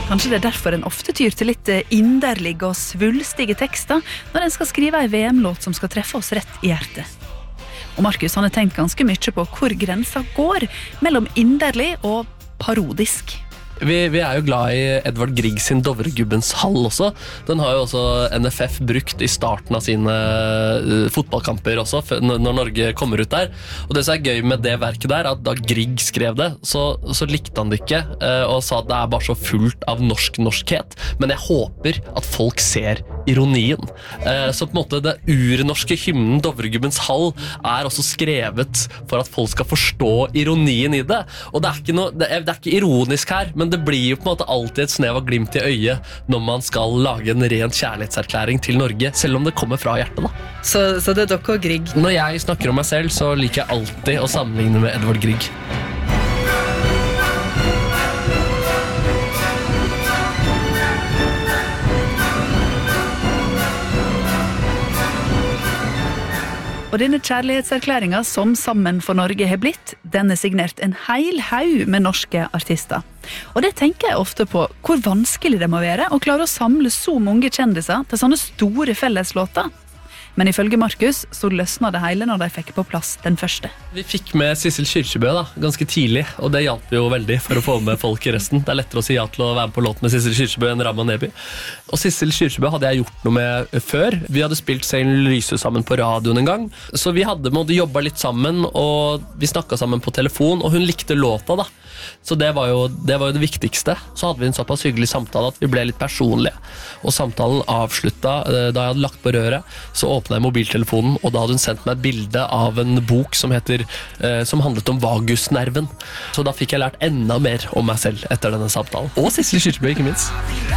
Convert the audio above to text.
Kanskje det derfor en ofte tyr til litt inderlige og svulstige tekster når en skal skrive en VM-låt som skal treffe oss rett i hjertet. Og Markus han har tenkt ganske mye på hvor grensa går mellom inderlig og parodisk. Vi jo glad i Edvard Grieg sin Dovregubbens hall også. Den har jo også NFF brukt i starten av sine fotballkamper også, når Norge kommer ut der. Og det som gøy med det verket der, at da Grieg skrev det, så likte han det ikke, og sa at det bare så fullt av norskhet. Men jeg håper at folk ser ironien. Så på en måte det urnorske hymnen Dovregubbens hall også skrevet for at folk skal forstå ironien i det. Og det ikke ironisk her, men det blir jo på en måte alltid et snev av glimt i øyet når man skal lage en ren kjærlighetserklæring til Norge, selv om det kommer fra hjertet da. Så det dere og Grieg? Når jeg snakker om meg selv, så liker jeg alltid å sammenligne med Edvard Grieg. Og denne kjærlighetserklæringen som Sammen for Norge har blitt, den signert en hel haug med norske artister. Og det tenker jeg ofte på, hvor vanskelig det må være å klare å samle så mange kjendiser til sånne store felleslåter. Men ifølge Markus så løsna det hele når de fikk på plass den første. Vi fikk med Sissel Kyrkjebø da, ganske tidlig, og det hjalp jo veldig for å få med folk i resten. Det lettere å si ja til å være med på låt med Sissel Kyrkjebø enn Raman Neby. Og Sissel Kyrkjebø hadde jeg gjort noe med før. Vi hadde spilt Sein Lyse sammen på radioen en gang, så vi hadde jobbet litt sammen, og vi snakket sammen på telefon, og hun likte låta da. Så det var jo det viktigste. Så hadde vi en såpass hyggelig samtale at vi ble litt personlige. Og samtalen avsluttet da jeg hadde lagt på røret, så åpnet jeg mobiltelefonen, og da hadde hun sendt meg et bilde av en bok som handlet om vagusnerven. Så da fikk jeg lært enda mer om meg selv etter denne samtalen. Og Sissel Kyrkjebø, ikke minst.